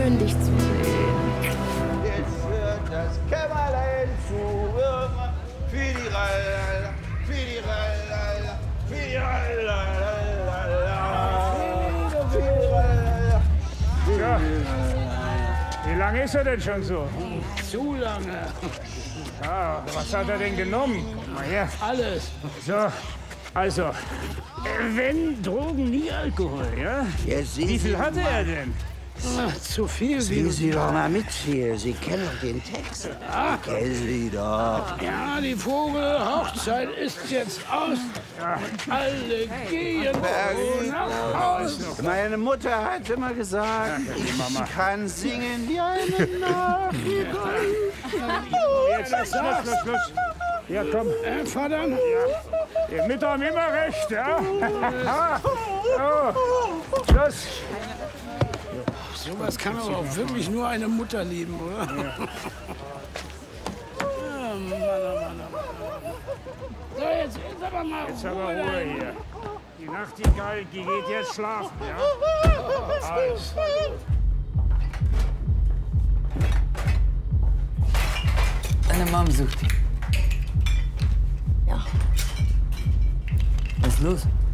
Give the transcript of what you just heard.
schön, dich zu sehen. Jetzt wird das Kämmerlein zu für die Rallala, für die Rallala, für die Rallala, für die Rallala. Ja. Wie lange ist er denn schon so? Zu lange. Ja, was hat er denn genommen? Mal her. Alles. So, also, wenn Drogen, nie Alkohol, ja? Jetzt Wie viel hatte er denn? Ach, zu viel. Sehen Sie doch mal mit hier. Sie kennen doch den Text. Kennen Sie doch. Ja, die Vogelhochzeit ist jetzt aus. Ja. Alle gehen nach Hause. Meine Mutter hat immer gesagt, ich kann singen wie eine Nachtigall. Jetzt, Schluss. Ja, komm. Vater? Die Mütter haben immer recht, ja? So, Schluss. Sowas kann aber auch wirklich nur eine Mutter lieben, oder? Ja. Mann. So, jetzt ist aber mal Jetzt aber Ruhe. Ruhe hier. Die Nachtigall, die geht jetzt schlafen, ja? Alles. Deine Mom sucht dich. Ja. Was ist los?